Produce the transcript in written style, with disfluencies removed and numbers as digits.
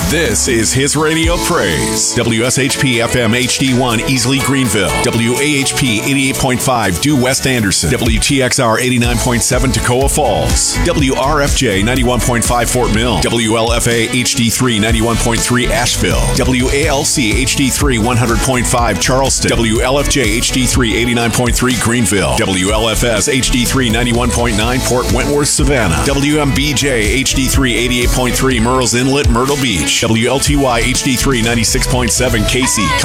This is his radio praise. WSHP FM HD1 Easley Greenville. WAHP 88.5 Due West Anderson. WTXR 89.7 Toccoa Falls. WRFJ 91.5 Fort Mill. WLFA HD3 91.3 Asheville. WALC HD3 100.5 Charleston. WLFJ HD3 89.3 Greenville. WLFS HD3 91.9 Port Wentworth Savannah. WMBJ HD3 88.3 Murrells Inlet Myrtle Beach. WLTY HD3 96.7 Casey